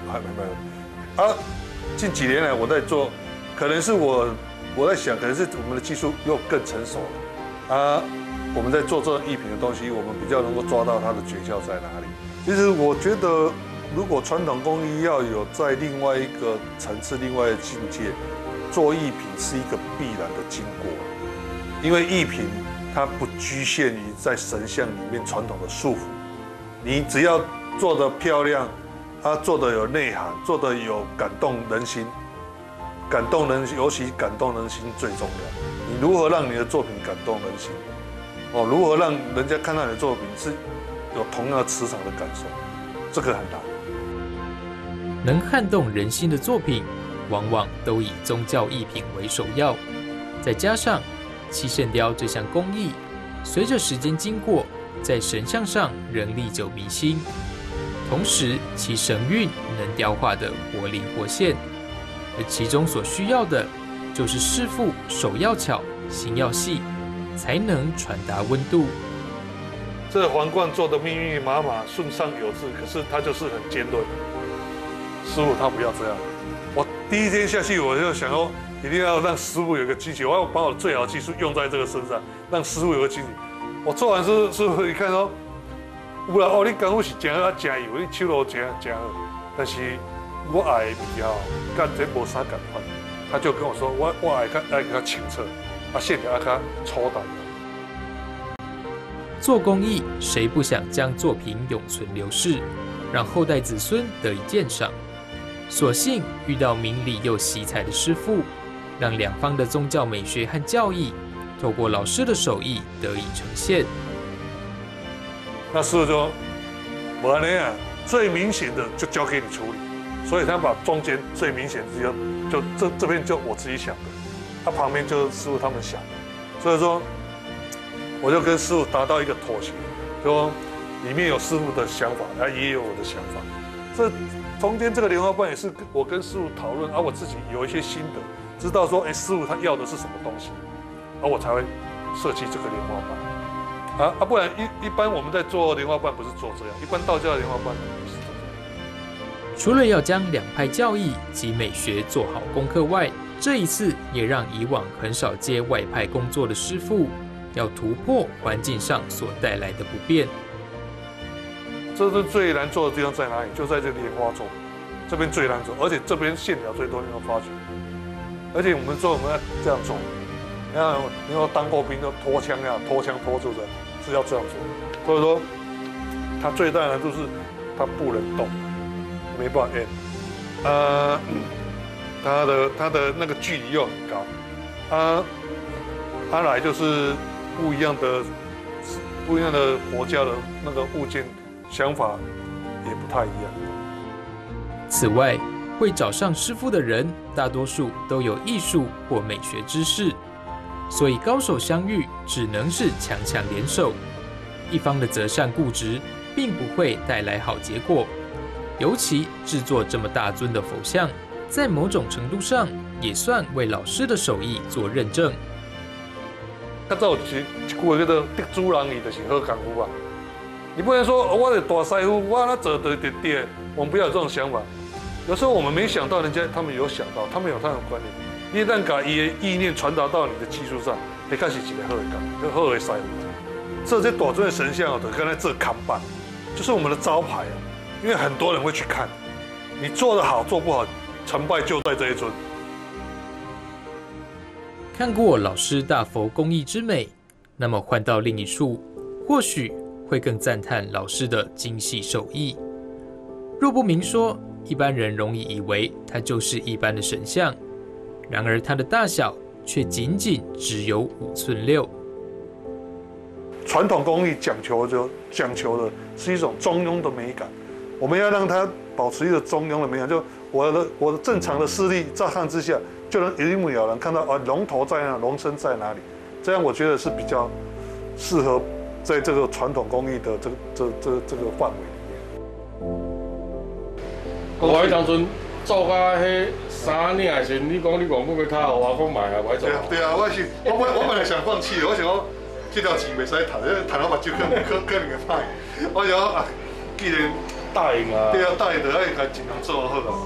还没啊。近几年来我在做，可能是我在想，可能是我们的技术又更成熟了啊。我们在做这种艺品的东西，我们比较能够抓到它的诀窍在哪里。其实我觉得，如果传统工艺要有在另外一个层次、另外一个境界，做艺品是一个必然的经过，因为艺品它不局限于在神像里面传统的束缚，你只要做得漂亮。他做的有内涵，做的有感动人心，尤其感动人心最重要。你如何让你的作品感动人心？如何让人家看到你的作品是有同样的磁场的感受？这个很难。 能撼动人心的作品，往往都以宗教艺品为首要，再加上漆线雕这项工艺，随着时间经过，在神像上仍历久弥新。同时，其神韵能雕画得活灵活现，而其中所需要的，就是师傅手要巧，心要细，才能传达温度。 这个皇冠做的密密麻麻、顺畅有致，可是它就是很尖锐。师傅他不要这样。我第一天下去，我就想说，一定要让师傅有个惊喜，我要把我最好的技术用在这个身上，让师傅有个惊喜。我做完师傅一看说。有啦，你功夫是真好，真有，你手路真好。但是我爱的物件跟这无啥共款。他就跟我说，我爱较清澈，线条较粗淡。 做工艺，谁不想将作品永存流世，让后代子孙得以鉴赏？所幸遇到明理又喜彩的师傅，让两方的宗教美学和教义，透过老师的手艺得以呈现。 那师傅说：“不然呢，最明显的就交给你处理。”所以他把中间最明显的就这边就我自己想的，他旁边就是师傅他们想的。所以说，我就跟师傅达到一个妥协，说里面有师傅的想法，也有我的想法。这中间这个莲花瓣也是我跟师傅讨论，我自己有一些心得，知道说，师傅他要的是什么东西，我才会设计这个莲花瓣。不然一般我们在做莲花瓣不是做这样，一般道教的莲花瓣不是这样。 除了要将两派教义及美学做好功课外，这一次也让以往很少接外派工作的师傅，要突破环境上所带来的不便。 这是最难做的地方在哪里？就在这莲花座，这边最难做，而且这边线条最多，你有发觉？而且我们要这样做，你要当过兵就拖枪拖住的。是要这样做，所以说它最大的难度是它不能动，没办法按。它的那个距离又很高。来就是不一样的佛教的那个物件想法也不太一样。 此外，会找上师傅的人，大多数都有艺术或美学知识。所以高手相遇只能是强强联手，一方的择善固执，并不会带来好结果。尤其制作这么大尊的佛像，在某种程度上也算为老师的手艺做认证。 较早有一句话叫做“得主人意”，就是好功夫啊。你不能说我是大师傅，我那做对。我们不要有这种想法。有时候我们没想到，他们有想到，他们有他们的观念。你一旦把伊的意念传达到你的技术上，会开始一个好的工，好的师傅。这些大尊的神像就跟这看板，就是我们的招牌啊。因为很多人会去看，你做得好做不好，成败就在这一尊。 看过老师大佛工艺之美，那么换到另一处，或许会更赞叹老师的精细手艺。若不明说，一般人容易以为它就是一般的神像。然而，它的大小却仅仅只有5寸6。 传统工艺讲求的是一种中庸的美感，我们要让它保持一个中庸的美感。就我的正常的视力乍看之下，就能一目了然看到龙头在哪，龙身在哪里。这样我觉得是比较适合在这个传统工艺的这个范围里面。 我迄当阵。做甲迄3领的时，你讲你原本要卡我讲买啊，我做。 对啊，我本来想放弃的，我想讲这条钱袂使赚，赚到目睭可能会歹。我想既然答应啊。 对啊，答应就爱甲尽量做好啊。